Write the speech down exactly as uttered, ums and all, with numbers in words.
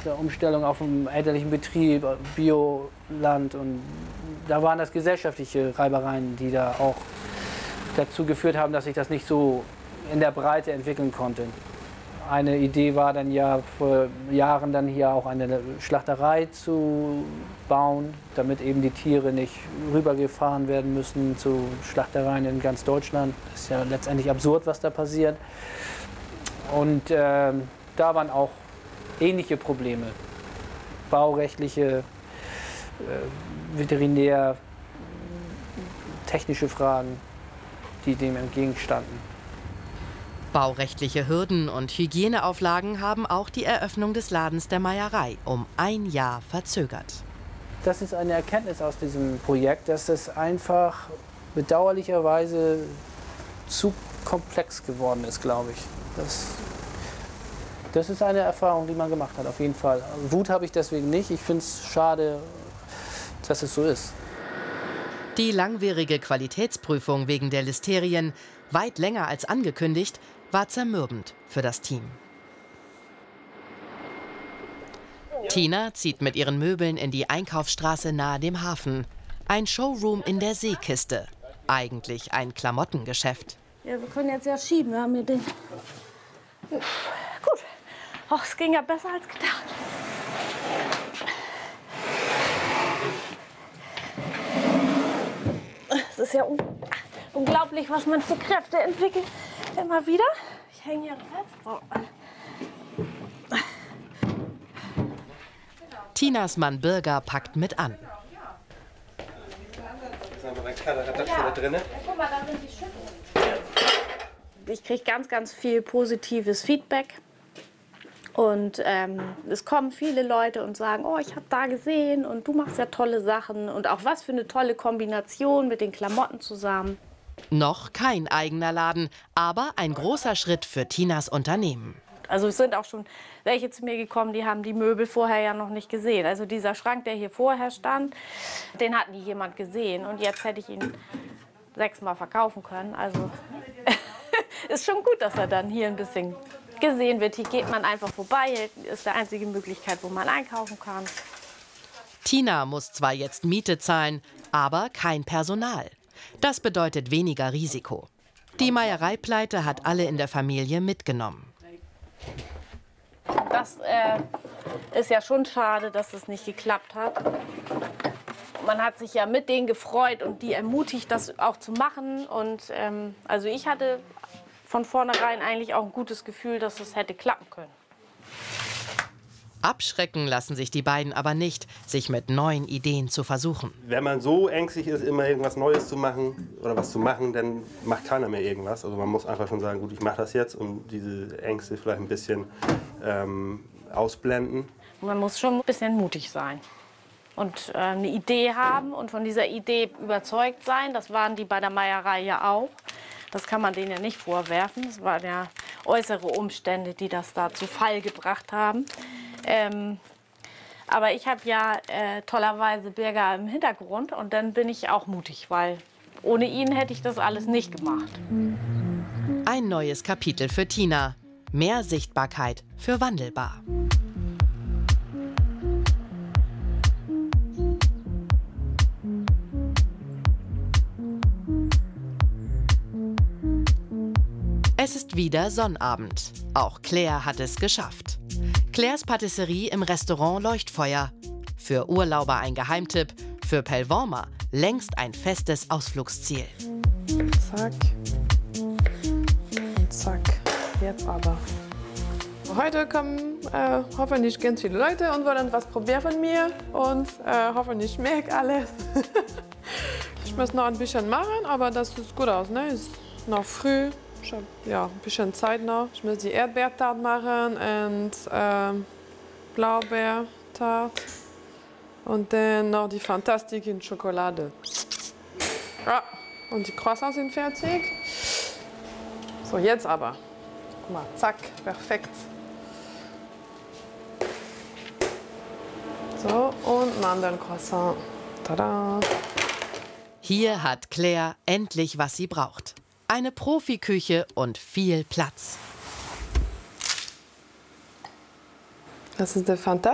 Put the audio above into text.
der Umstellung auf einen elterlichen Betrieb, Bioland. Und da waren das gesellschaftliche Reibereien, die da auch dazu geführt haben, dass sich das nicht so in der Breite entwickeln konnte. Eine Idee war dann ja vor Jahren dann hier auch eine Schlachterei zu bauen, damit eben die Tiere nicht rübergefahren werden müssen zu Schlachtereien in ganz Deutschland. Das ist ja letztendlich absurd, was da passiert. Und äh, da waren auch ähnliche Probleme, baurechtliche, äh, Veterinär, technische Fragen, die dem entgegenstanden. Baurechtliche Hürden und Hygieneauflagen haben auch die Eröffnung des Ladens der Meierei um ein Jahr verzögert. Das ist eine Erkenntnis aus diesem Projekt, dass es einfach bedauerlicherweise zu komplex geworden ist, glaube ich. Das, das ist eine Erfahrung, die man gemacht hat, auf jeden Fall. Wut habe ich deswegen nicht. Ich finde es schade, dass es so ist. Die langwierige Qualitätsprüfung wegen der Listerien, weit länger als angekündigt, war zermürbend für das Team. Tina zieht mit ihren Möbeln in die Einkaufsstraße nahe dem Hafen. Ein Showroom in der Seekiste. Eigentlich ein Klamottengeschäft. Ja, wir können jetzt ja schieben. Wir haben hier den. Gut. Och, es ging ja besser als gedacht. Es ist ja un unglaublich, was man für Kräfte entwickelt. Immer wieder. Ich hänge hier fest. Oh. Tinas Mann Birger packt mit an. Ich kriege ganz, ganz viel positives Feedback. Und ähm, es kommen viele Leute und sagen, oh, ich habe da gesehen und du machst ja tolle Sachen. Und auch was für eine tolle Kombination mit den Klamotten zusammen. Noch kein eigener Laden, aber ein großer Schritt für Tinas Unternehmen. Also es sind auch schon welche zu mir gekommen, die haben die Möbel vorher ja noch nicht gesehen. Also dieser Schrank, der hier vorher stand, den hat nie jemand gesehen. Und jetzt hätte ich ihn sechsmal verkaufen können. Also ist schon gut, dass er dann hier ein bisschen gesehen wird. Hier geht man einfach vorbei, ist die einzige Möglichkeit, wo man einkaufen kann. Tina muss zwar jetzt Miete zahlen, aber kein Personal. Das bedeutet weniger Risiko. Die Meiereipleite hat alle in der Familie mitgenommen. Das äh, ist ja schon schade, dass es nicht geklappt hat. Man hat sich ja mit denen gefreut und die ermutigt, das auch zu machen. Und ähm, also ich hatte von vornherein eigentlich auch ein gutes Gefühl, dass es hätte klappen können. Abschrecken lassen sich die beiden aber nicht, sich mit neuen Ideen zu versuchen. Wenn man so ängstlich ist, immer irgendwas Neues zu machen oder was zu machen, dann macht keiner mehr irgendwas. Also man muss einfach schon sagen, gut, ich mache das jetzt und diese Ängste vielleicht ein bisschen ähm, ausblenden. Man muss schon ein bisschen mutig sein und äh, eine Idee haben und von dieser Idee überzeugt sein. Das waren die bei der Meierei ja auch. Das kann man denen ja nicht vorwerfen. Es waren ja äußere Umstände, die das da zu Fall gebracht haben. Ähm, aber ich habe ja äh, tollerweise Birger im Hintergrund und dann bin ich auch mutig, weil ohne ihn hätte ich das alles nicht gemacht. Ein neues Kapitel für Tina. Mehr Sichtbarkeit für Wandelbar. Es ist wieder Sonnabend. Auch Claire hat es geschafft. Claires Patisserie im Restaurant Leuchtfeuer. Für Urlauber ein Geheimtipp, für Pellwormer längst ein festes Ausflugsziel. Zack. Und zack. Jetzt aber. Heute kommen äh, hoffentlich ganz viele Leute und wollen was probieren von mir. Und äh, hoffentlich schmeckt alles. Ich muss noch ein bisschen machen, aber das sieht gut aus. Ne? Ist noch früh. Ich habe ja, ein bisschen Zeit noch. Ich muss die Erdbeertart machen und äh, Blaubeertart. Und dann noch die Fantastik in Schokolade. Ja, und die Croissants sind fertig. So, jetzt aber. Guck mal, zack, perfekt. So, und Mandelcroissant. Tada! Hier hat Claire endlich, was sie braucht. Eine Profiküche und viel Platz. Das ist der Fantastik.